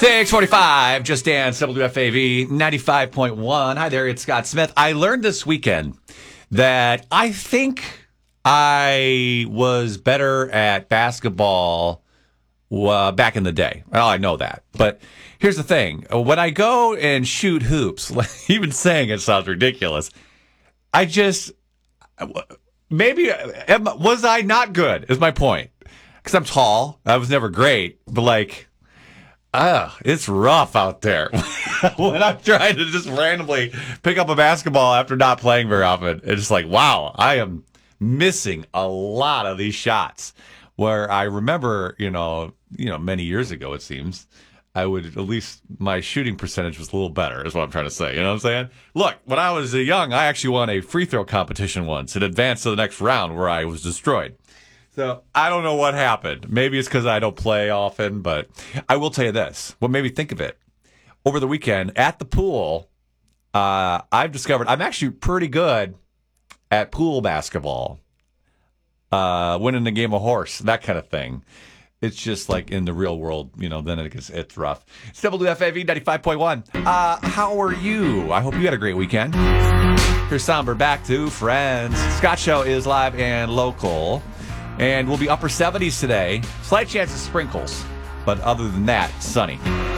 645, Just Dance, WFAV 95.1. Hi there, it's Scott Smith. I learned this weekend that I think I was better at basketball back in the day. Well, I know that. But here's the thing. When I go and shoot hoops, even saying it sounds ridiculous, I just, was I not good, is my point. Because I'm tall. I was never great. But it's rough out there when I'm trying to just randomly pick up a basketball after not playing very often. It's just like, wow, I am missing a lot of these shots. Where I remember, many years ago, it seems, I would at least my shooting percentage was a little better, is what I'm trying to say. You know what I'm saying? Look, when I was young, I actually won a free throw competition once and advanced to the next round where I was destroyed. So I don't know what happened. Maybe it's because I don't play often, but I will tell you this. What made me think of it? Over the weekend at the pool, I've discovered I'm actually pretty good at pool basketball. Winning the game of horse, that kind of thing. It's just like in the real world, then it's rough. It's WFAV 95.1. How are you? I hope you had a great weekend. Here's Somber back to Friends. Scott Show is live and local. And we'll be upper 70s today. Slight chance of sprinkles. But other than that, sunny.